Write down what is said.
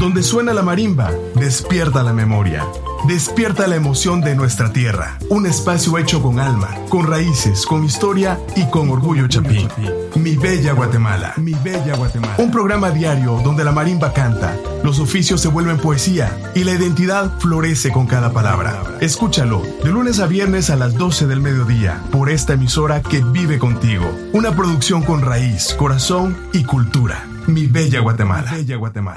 Donde suena la marimba, despierta la memoria. Despierta la emoción de nuestra tierra. Un espacio hecho con alma, con raíces, con historia y con orgullo chapín. Mi bella Guatemala. Mi bella Guatemala. Un programa diario donde la marimba canta, los oficios se vuelven poesía y la identidad florece con cada palabra. Escúchalo de lunes a viernes a las 12 del mediodía por esta emisora que vive contigo. Una producción con raíz, corazón y cultura. Mi bella Guatemala. Mi bella Guatemala.